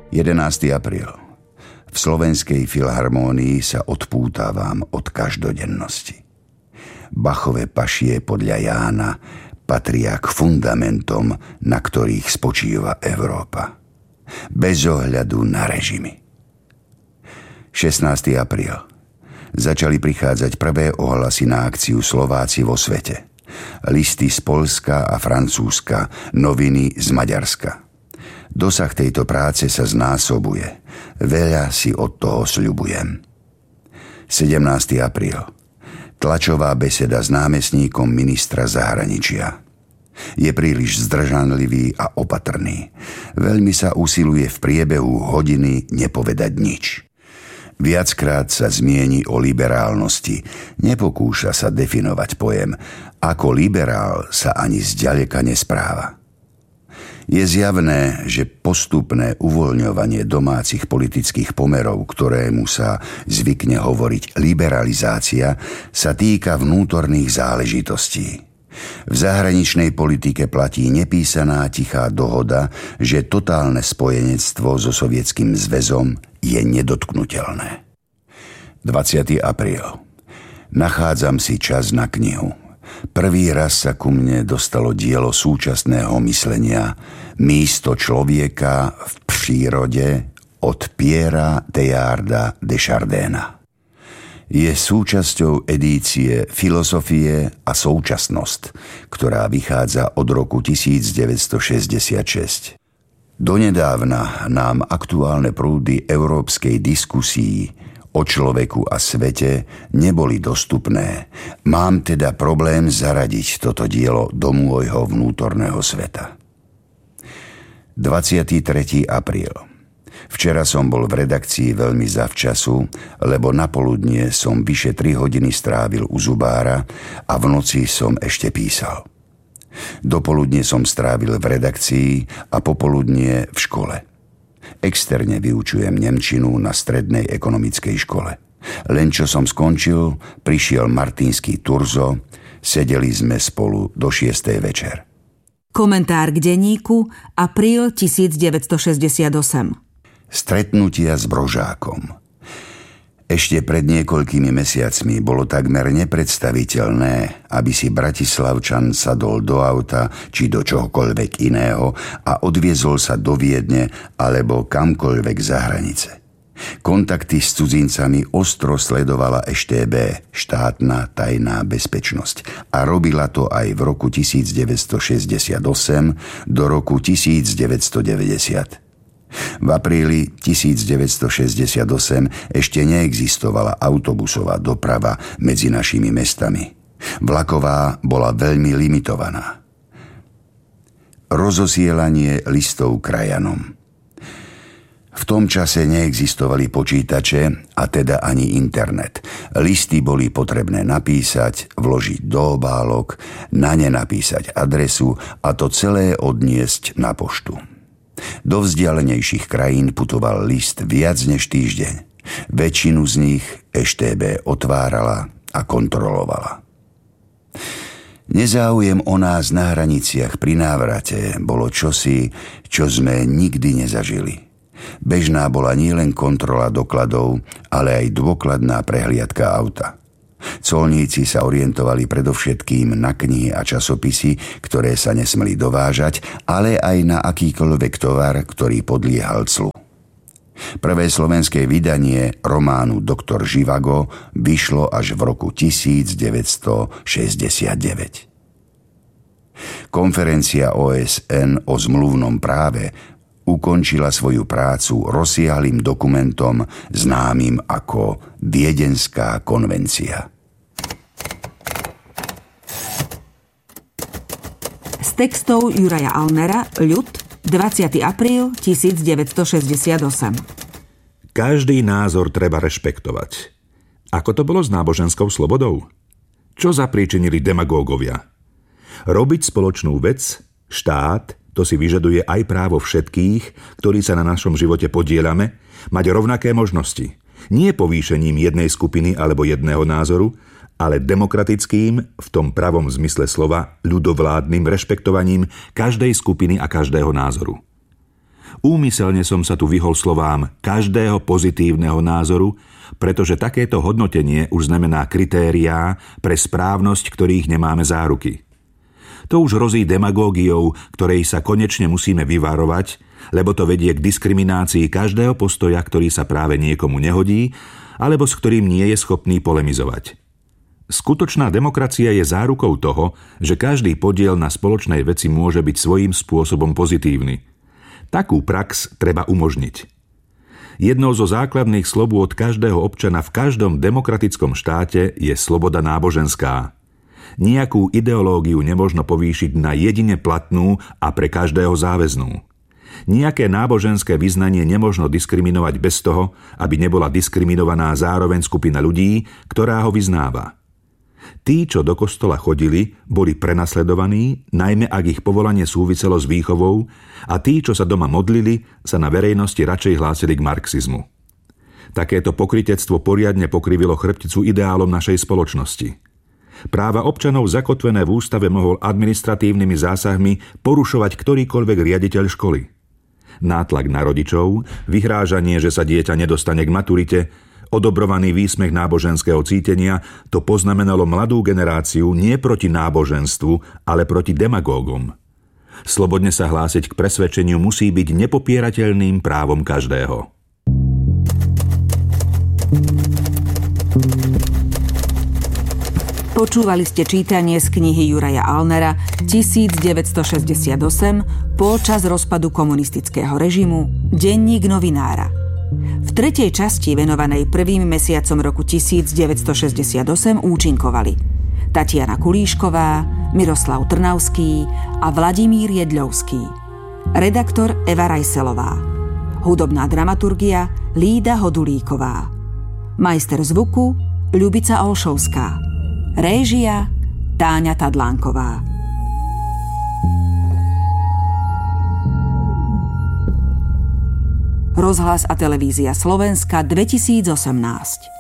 11. apríl. V Slovenskej filharmónii sa odpútavam od každodennosti. Bachové pašie podľa Jána patria k fundamentom, na ktorých spočíva Európa. Bez ohľadu na režimy. 16. apríl. Začali prichádzať prvé ohlasy na akciu Slováci vo svete. Listy z Poľska a Francúzska, noviny z Maďarska. Dosah tejto práce sa znásobuje. Veľa si od toho sľubujem. 17. apríl. Tlačová beseda s námestníkom ministra zahraničia. Je príliš zdržanlivý a opatrný. Veľmi sa usiluje v priebehu hodiny nepovedať nič. Viackrát sa zmieni o liberálnosti. Nepokúša sa definovať pojem. Ako liberál sa ani zďaleka nespráva. Je zjavné, že postupné uvoľňovanie domácich politických pomerov, ktorému sa zvykne hovoriť liberalizácia, sa týka vnútorných záležitostí. V zahraničnej politike platí nepísaná tichá dohoda, že totálne spojenectvo so Sovietským zväzom je nedotknuteľné. 20. apríl. Nachádzam si čas na knihu. Prvý raz sa ku mne dostalo dielo súčasného myslenia Místo človeka v prírode od Pierra Teilharda de Chardina. Je súčasťou edície Filosofie a současnosť, ktorá vychádza od roku 1966. Donedávna nám aktuálne prúdy európskej diskusii o človeku a svete neboli dostupné. Mám teda problém zaradiť toto dielo do môjho vnútorného sveta. 23. apríl. Včera som bol v redakcii veľmi zavčasu, lebo napoludnie som vyše 3 hodiny strávil u zubára a v noci som ešte písal. Dopoludne som strávil v redakcii a popoludnie v škole. Externe vyučujem nemčinu na strednej ekonomickej škole. Len čo som skončil, prišiel Martinský Turzo, sedeli sme spolu do 6. večer. Komentár k denníku, apríl 1968. Stretnutia s Brožákom. Ešte pred niekoľkými mesiacmi bolo takmer nepredstaviteľné, aby si Bratislavčan sadol do auta či do čohokoľvek iného a odviezol sa do Viedne alebo kamkoľvek za hranice. Kontakty s cudzincami ostro sledovala EŠTB, štátna tajná bezpečnosť, a robila to aj v roku 1968 do roku 1990. V apríli 1968 ešte neexistovala autobusová doprava medzi našimi mestami. Vlaková bola veľmi limitovaná. Rozosielanie listov krajanom. V tom čase neexistovali počítače a teda ani internet. Listy boli potrebné napísať, vložiť do obálok, na ne napísať adresu a to celé odniesť na poštu. Do vzdialenejších krajín putoval list viac než týždeň. Väčšinu z nich EŠTB otvárala a kontrolovala. Nezáujem o nás na hraniciach pri návrate bolo čosi, čo sme nikdy nezažili. Bežná bola nielen kontrola dokladov, ale aj dôkladná prehliadka auta. Colníci sa orientovali predovšetkým na knihy a časopisy, ktoré sa nesmeli dovážať, ale aj na akýkoľvek tovar, ktorý podliehal clu. Prvé slovenské vydanie románu Doktor Živago vyšlo až v roku 1969. Konferencia OSN o zmluvnom práve ukončila svoju prácu rozsiahlym dokumentom známym ako Viedenská konvencia. Z textov Juraja Almera, Ľud, 20. apríl 1968. Každý názor treba rešpektovať. Ako to bolo s náboženskou slobodou? Čo zapríčinili demagógovia? Robiť spoločnú vec, štát, to si vyžaduje aj právo všetkých, ktorí sa na našom živote podieľame, mať rovnaké možnosti. Nie povýšením jednej skupiny alebo jedného názoru, ale demokratickým, v tom pravom zmysle slova, ľudovládnym rešpektovaním každej skupiny a každého názoru. Úmyselne som sa tu vyhol slovám každého pozitívneho názoru, pretože takéto hodnotenie už znamená kritériá pre správnosť, ktorých nemáme záruky. To už hrozí demagógiou, ktorej sa konečne musíme vyvarovať, lebo to vedie k diskriminácii každého postoja, ktorý sa práve niekomu nehodí, alebo s ktorým nie je schopný polemizovať. Skutočná demokracia je zárukou toho, že každý podiel na spoločnej veci môže byť svojím spôsobom pozitívny. Takú prax treba umožniť. Jednou zo základných slobôd každého občana v každom demokratickom štáte je sloboda náboženská. Nejakú ideológiu nemožno povýšiť na jedine platnú a pre každého záväznú. Nejaké náboženské vyznanie nemožno diskriminovať bez toho, aby nebola diskriminovaná zároveň skupina ľudí, ktorá ho vyznáva. Tí, čo do kostola chodili, boli prenasledovaní, najmä ak ich povolanie súviselo s výchovou, a tí, čo sa doma modlili, sa na verejnosti radšej hlásili k marxizmu. Takéto pokrytectvo poriadne pokrivilo chrbticu ideálom našej spoločnosti. Práva občanov zakotvené v ústave mohol administratívnymi zásahmi porušovať ktorýkoľvek riaditeľ školy. Nátlak na rodičov, vyhrážanie, že sa dieťa nedostane k maturite, odobrovaný výsmech náboženského cítenia, to poznamenalo mladú generáciu nie proti náboženstvu, ale proti demagógom. Slobodne sa hlásiť k presvedčeniu musí byť nepopierateľným právom každého. Počúvali ste čítanie z knihy Juraja Alnera 1968 počas rozpadu komunistického režimu Denník novinára. V tretej časti, venovanej prvým mesiacom roku 1968, účinkovali Tatiana Kulíšková, Miroslav Trnavský a Vladimír Jedľovský. Redaktor Eva Rajselová. Hudobná dramaturgia Lída Hodulíková. Majster zvuku Ľubica Olšovská. Réžia Táňa Tadlánková. Rozhlas a televízia Slovenska 2018.